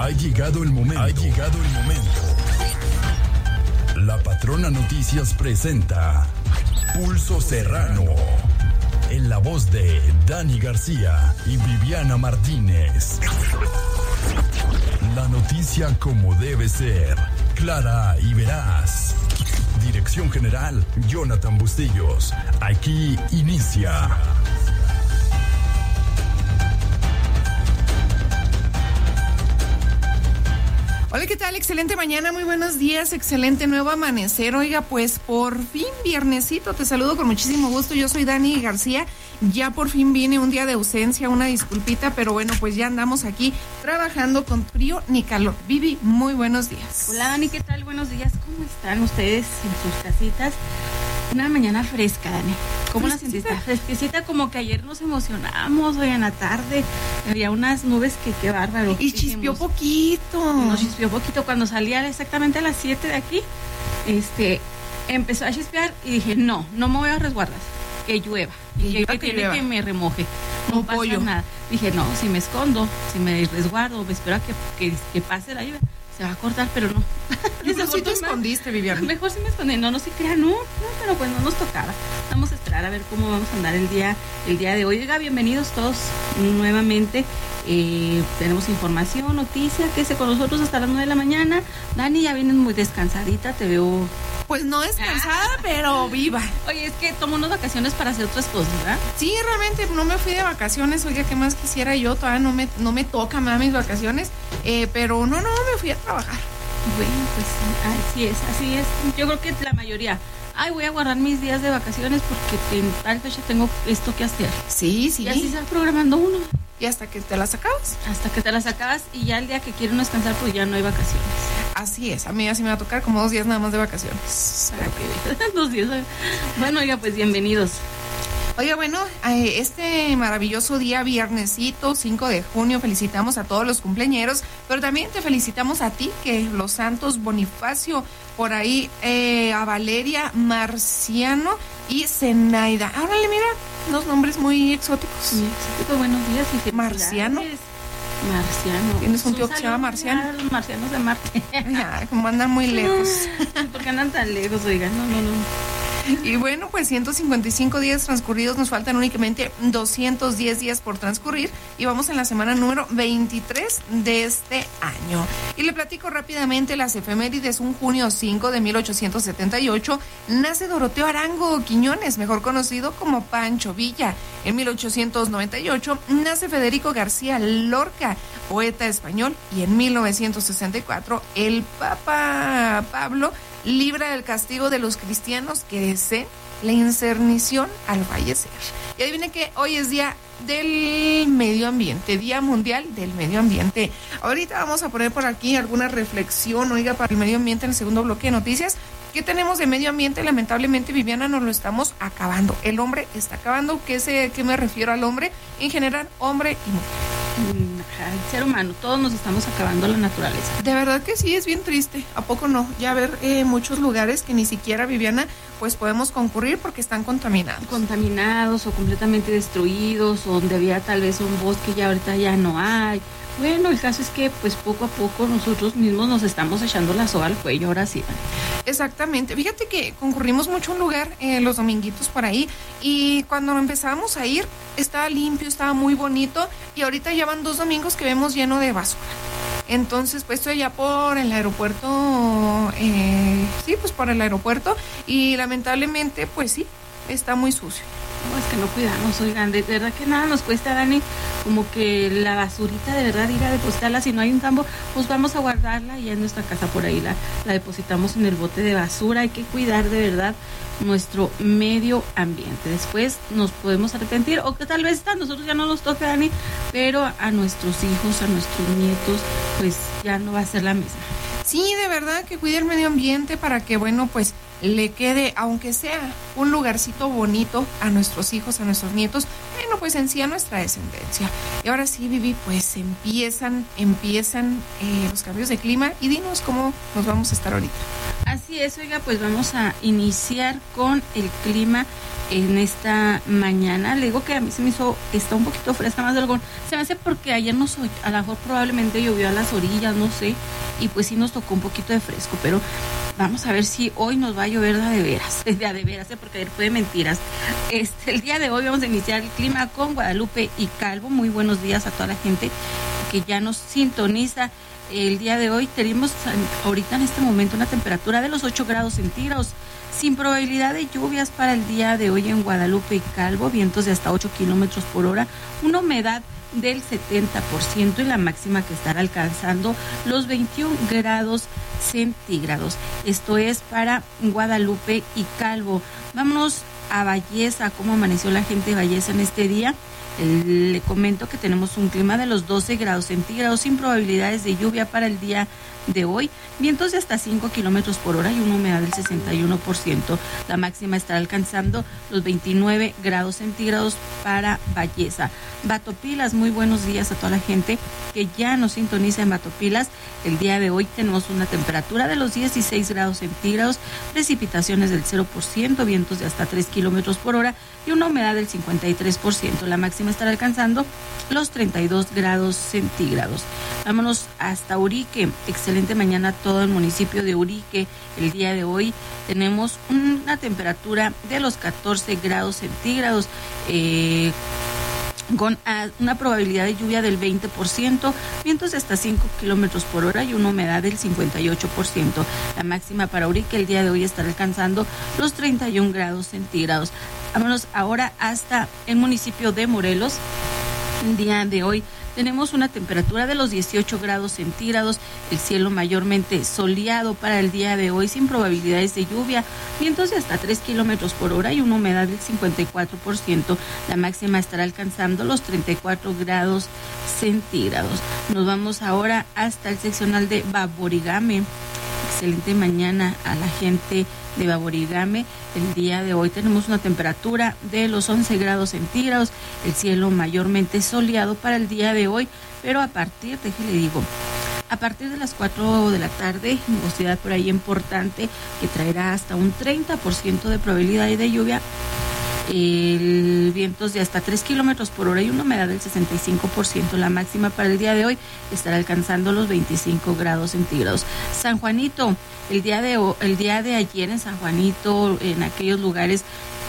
Ha llegado el momento. La Patrona Noticias presenta Pulso Serrano. En la voz de Dani García y Viviana Martínez. La noticia como debe ser, clara y veraz. Dirección General, Jonathan Bustillos. Aquí inicia. Hola, ¿qué tal? Excelente mañana, muy buenos días, excelente nuevo amanecer. Oiga, pues por fin viernesito, te saludo con muchísimo gusto. Yo soy Dani García, ya por fin vine un día de ausencia, una disculpita, pero bueno, pues ya andamos aquí trabajando con frío ni calor. Vivi, muy buenos días. Hola Dani, ¿qué tal? Buenos días, ¿cómo están ustedes en sus casitas? Una mañana fresca, Dani. ¿Cómo la sentiste? Fresquecita, como que ayer nos emocionamos, hoy en la tarde había unas nubes que qué bárbaro. Y chispeó poquito. Nos chispeó poquito cuando salía exactamente a las 7 de aquí. Empezó a chispear y dije, no me voy a resguardar, que llueva. Y que me remoje. No pasa nada. Dije, no, si me escondo, si me resguardo, me espero a que pase la lluvia, se va a cortar, pero no. Mejor si te escondiste, Viviana. Mejor si me escondí, no se crean, no, pero pues no nos tocaba. Vamos a esperar a ver cómo vamos a andar el día de hoy. Oiga, bienvenidos todos nuevamente. Tenemos información, noticia, quédese con nosotros hasta las 9 de la mañana. Dani, ya vienes muy descansadita, te veo. Pues no descansada, pero viva. Oye, es que tomo unas vacaciones para hacer otras cosas, ¿verdad? Sí, realmente no me fui de vacaciones. Oiga, ¿qué más quisiera yo? Todavía no me toca más mis vacaciones. Pero no, me fui a trabajar. Bueno, pues así es. Yo creo que la mayoría. Voy a guardar mis días de vacaciones porque en tal fecha tengo esto que hacer. Sí. Y así se va programando uno. ¿Y hasta que te las acabas? Hasta que te las acabas y ya el día que quiero descansar, pues ya no hay vacaciones. Así es, a mí así me va a tocar como 2 días nada más de vacaciones. 2 días. Bueno, oiga, pues bienvenidos. Oiga, bueno, este maravilloso día, viernesito, 5 de junio, felicitamos a todos los cumpleañeros, pero también te felicitamos a ti, que los santos Bonifacio, por ahí a Valeria, Marciano y Zenaida. Órale, mira, unos nombres muy exóticos. Muy exóticos, buenos días. Y Marciano. ¿Tienes un tío que se llama Marciano? Los marcianos de Marte. Como andan muy lejos. ¿Por qué andan tan lejos, oigan? No. Y bueno, pues 155 días transcurridos, nos faltan únicamente 210 días por transcurrir y vamos en la semana número 23 de este año. Y le platico rápidamente las efemérides. Un junio 5 de 1878 nace Doroteo Arango Quiñones, mejor conocido como Pancho Villa. En 1898 nace Federico García Lorca, poeta español, y en 1964 el Papa Pablo libra del castigo de los cristianos que deseen la incernición al fallecer. Y adivine que hoy es día del medio ambiente, Día Mundial del Medio Ambiente. Ahorita vamos a poner por aquí alguna reflexión, oiga, para el medio ambiente en el segundo bloque de noticias. ¿Qué tenemos de medio ambiente? Lamentablemente, Viviana, nos lo estamos acabando. El hombre está acabando. ¿Qué me refiero al hombre? En general, hombre y mujer. El ser humano, todos nos estamos acabando la naturaleza. De verdad que sí, es bien triste. ¿A poco no? Ya ver muchos lugares que ni siquiera, Viviana, pues podemos concurrir porque están contaminados. Contaminados o completamente destruidos, o donde había tal vez un bosque y ahorita ya no hay. Bueno, el caso es que pues poco a poco nosotros mismos nos estamos echando la soga al cuello, ahora sí. Exactamente. Fíjate que concurrimos mucho a un lugar los dominguitos por ahí y cuando empezábamos a ir estaba limpio, estaba muy bonito y ahorita ya van 2 domingos que vemos lleno de basura. Entonces, pues estoy allá por el aeropuerto, pues por el aeropuerto y lamentablemente, pues sí, está muy sucio. No, es que no cuidamos, oigan, de verdad que nada nos cuesta, Dani, como que la basurita de verdad ir a depositarla, si no hay un tambo, pues vamos a guardarla y en nuestra casa por ahí la depositamos en el bote de basura. Hay que cuidar de verdad nuestro medio ambiente. Después nos podemos arrepentir o que tal vez a nosotros ya no nos toque, Dani, pero a nuestros hijos, a nuestros nietos, pues ya no va a ser la misma. Sí, de verdad que cuide el medio ambiente para que, bueno, pues le quede, aunque sea un lugarcito bonito a nuestros hijos, a nuestros nietos. Bueno, bueno, pues en sí a nuestra descendencia. Y ahora sí, Vivi, pues empiezan los cambios de clima y dinos cómo nos vamos a estar ahorita. Así es, oiga, pues vamos a iniciar con el clima en esta mañana. Le digo que a mí se me está un poquito fresca más de algo. Se me hace porque ayer a lo mejor probablemente llovió a las orillas, no sé, y pues sí nos tocó un poquito de fresco, pero vamos a ver si hoy nos va a llover de a de veras, porque ayer fue de mentiras. El día de hoy vamos a iniciar el clima con Guadalupe y Calvo. Muy buenos días a toda la gente que ya nos sintoniza. El día de hoy tenemos ahorita en este momento una temperatura de los 8 grados centígrados, sin probabilidad de lluvias para el día de hoy en Guadalupe y Calvo, vientos de hasta 8 kilómetros por hora, una humedad del 70% y la máxima que estará alcanzando los 21 grados centígrados. Esto es para Guadalupe y Calvo. Vámonos a Valleza. ¿Cómo amaneció la gente de Valleza en este día? Le comento que tenemos un clima de los 12 grados centígrados sin probabilidades de lluvia para el día de hoy, vientos de hasta 5 kilómetros por hora y una humedad del 61%. La máxima estará alcanzando los 29 grados centígrados para Valleza. Batopilas, muy buenos días a toda la gente que ya nos sintoniza en Batopilas. El día de hoy tenemos una temperatura de los 16 grados centígrados, precipitaciones del 0%, vientos de hasta 3 kilómetros por hora y una humedad del 53%. La máxima estará alcanzando los 32 grados centígrados. Vámonos hasta Urique. Excelente mañana a todo el municipio de Urique. El día de hoy tenemos una temperatura de los 14 grados centígrados, con una probabilidad de lluvia del 20%, vientos de hasta 5 kilómetros por hora y una humedad del 58%. La máxima para Urique el día de hoy estará alcanzando los 31 grados centígrados. Vámonos ahora hasta el municipio de Morelos. El día de hoy tenemos una temperatura de los 18 grados centígrados, el cielo mayormente soleado para el día de hoy sin probabilidades de lluvia, vientos de hasta 3 kilómetros por hora y una humedad del 54%. La máxima estará alcanzando los 34 grados centígrados. Nos vamos ahora hasta el seccional de Baborigame. Excelente mañana a la gente de Baborigame. El día de hoy tenemos una temperatura de los 11 grados centígrados, el cielo mayormente soleado para el día de hoy, pero a partir de las 4 de la tarde, nubosidad por ahí importante que traerá hasta un 30% de probabilidad de lluvia. Vientos de hasta 3 kilómetros por hora y una humedad del 65%. La máxima para el día de hoy estará alcanzando los 25 grados centígrados. San Juanito, el día de ayer en San Juanito, en aquellos lugares,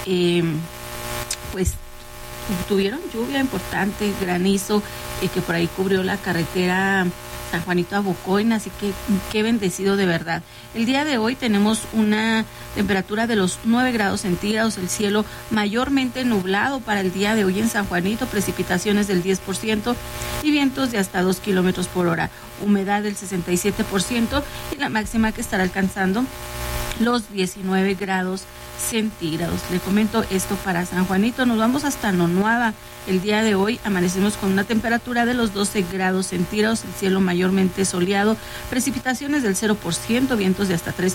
pues tuvieron lluvia importante, granizo, que por ahí cubrió la carretera San Juanito a Bocoina, así que qué bendecido de verdad. El día de hoy tenemos una temperatura de los 9 grados centígrados, el cielo mayormente nublado para el día de hoy en San Juanito, precipitaciones del 10% y vientos de hasta 2 kilómetros por hora, humedad del 67% y la máxima que estará alcanzando los 19 grados centígrados. Le comento esto para San Juanito. Nos vamos hasta Nonuada. El día de hoy amanecemos con una temperatura de los 12 grados centígrados, el cielo mayormente soleado, precipitaciones del 0%, vientos de hasta 3